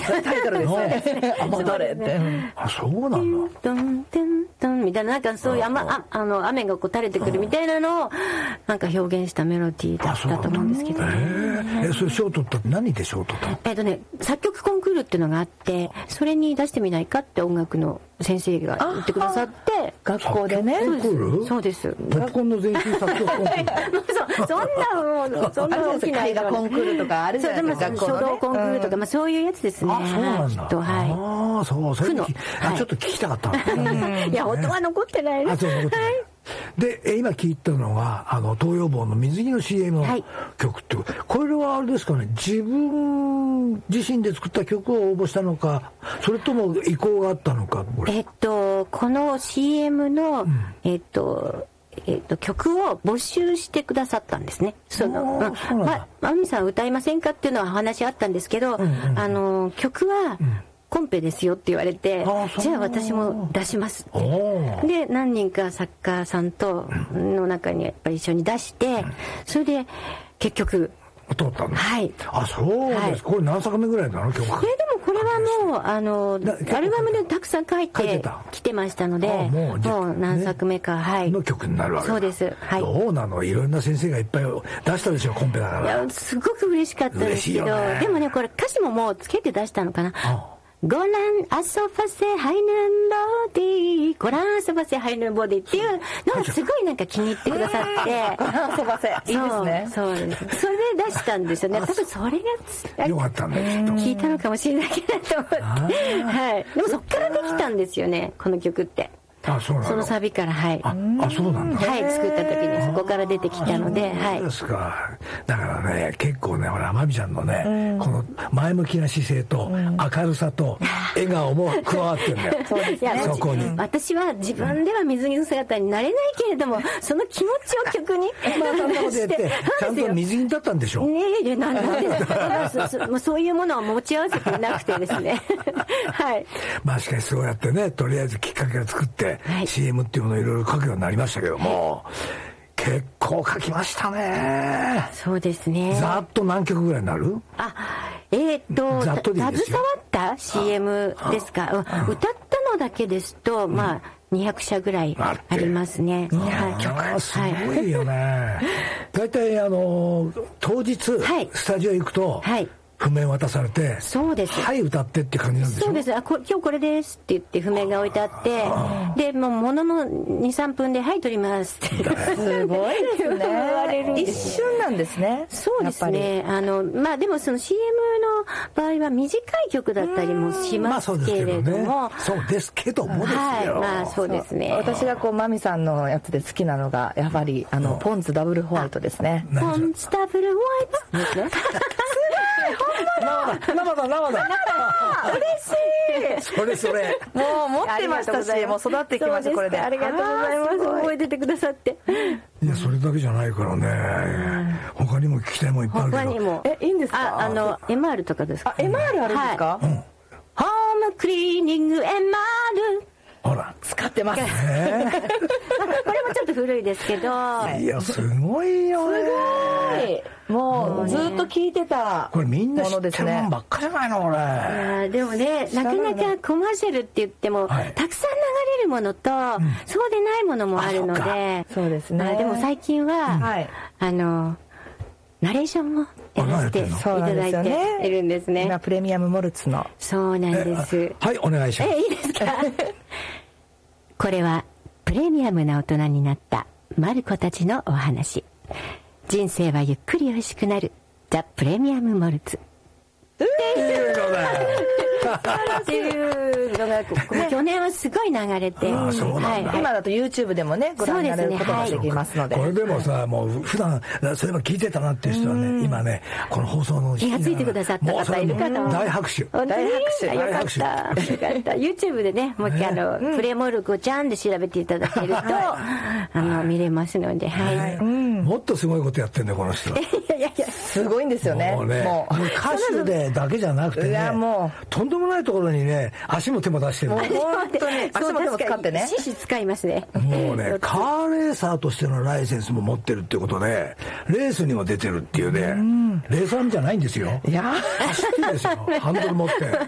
タイトルですね。戻れって。 あ、そうなんだ。 トントントンみたいな、なんかそういう雨がこう垂れてくるみたいなのをなんか表現したメロディーだったと思うんですけど。 それ賞取った何で賞取ったの？ 作曲コンクールっていうのがあって、それに出してみないかって音楽の先生が言ってくださって、 学校でね。 そうです。 ポップコーンの全集作曲コンクール。 そんな大きな絵画コンクールとかあるじゃないですか。 書道コンクールとか、そういうやつですね。 あ、そうなんだ。 はい。 そう、それちょっと聞きたかった。 いや、音は残ってないです。 で、今聞いたのが東洋坊の水着の CM の曲って、これはあれですかね、自分自身で作った曲を応募したのか、それとも意向があったのか。 この CM の、曲を募集してくださったんですね。マミさん歌いませんかっていうのは話あったんですけど、曲はコンペですよって言われて、じゃあ私も出しますって。で、何人か作家さんとの中にやっぱり一緒に出して、それで結局通ったんです。 はい。 あ、そうです。これ何作目ぐらいなの曲？ これはもうアルバムでたくさん書いてきてましたので、もう何作目か、はい。 の曲になるわけだ。 そうです。はい。 どうなの？いろんな先生がいっぱい出したでしょ、コンペだから。 いや、すごく嬉しかったですけど、でもね、これ歌詞ももうつけて出したのかな。ご覧遊ばせハイヌンボディ、ご覧遊ばせハイヌンボディっていうのがすごいなんか気に入ってくださって、 ご覧遊ばせ、いいですね。 そうです。それで出したんですよね。多分それがよかったんだ、きっと。 聞いたのかもしれないけどと思って、はい。でもそっからできたんですよね、この曲って。 そうなの？ そのサビから、はい。 そうなんだ。 はい、作った時にそこから出てきたので、はい。 そうですか。だからね、結構ね、ほら、まみちゃんのね、この前向きな姿勢と明るさと笑顔も加わってるんだよ。 そうですね。そこに。私は自分では水着の姿になれないけれども、その気持ちを曲に。 そんなことやって、ちゃんと水着だったんでしょ？ そういうものを持ち合わせてなくてですね。はい。 まあしかしそうやってね、とりあえずきっかけを作って、CM っていうものをいろいろ書くようになりましたけども、結構書きましたね。 そうですね。 ざっと何曲ぐらいになる？ ざっとでいいですよ。携わった CM ですか。歌ったのだけですと、まあ200社ぐらいありますね。 すごいよね。大体当日スタジオ行くと、譜面渡されて、 そうです。 はい、歌ってって感じなんでしょ？ そうです。今日これですって言って譜面が置いてあって、で、ものの2、3分で、はい、撮りますって。 すごいですね。一瞬なんですね。 そうですね。まあでもその CM の場合は短い曲だったりもしますけれども。 そうですけどもですよ。 はい、まあそうですね。 私がマミさんのやつで好きなのが、やはりポンズダブルホワイトですね。 ポンズダブルホワイトですね。 生だ嬉しい。 それもう持ってましたし、もう育ってきました。これでありがとうございます。覚えててくださって。 いや、それだけじゃないからね、他にも聞きたいもんいっぱいあるけど。 他にもいいんですか？ MR とかですか？ MR あるんですか？ ホームクリーニング MR、 ほら使ってます。これもちょっと古いですけど、 いや、すごいよね。 すごい。もうずっと聞いてたこれみんな知ってるもんばっかりじゃないのこれ。 でもね、なかなかコマーシャルって言っても、たくさん流れるものと、そうでないものもあるので、 そうですね。 でも最近は、ナレーションもやらせていただいているんですね。 今プレミアムモルツの。 そうなんです。 はい、お願いします。 いいですか？これはプレミアムな大人になったマルコたちのお話。人生はゆっくり美味しくなるザ・プレミアムモルツ。っていうのが去年はすごい流れて、今だと YouTube でもねご覧になれることができますので、 これでもさ、もう普段そういえば聞いてたなっていう人はね、今ねこの放送の気がついてくださった方いるかな。 大拍手。 よかった YouTube でね、もう一回プレモルコちゃんで調べていただけると見れますので、 もっとすごいことやってんだよこの人。 いやすごいんですよね。 もう歌手でだけじゃなくてね、とんでもないところにね足も手も出してる。 本当に足も手も使ってね。 獅子使いますね。 もうね、カーレーサーとしてのライセンスも持ってるっていうことで、レースにも出てるっていうね、レーサーじゃないんですよ。 いや、 走ってるんですよ。ハンドル持って。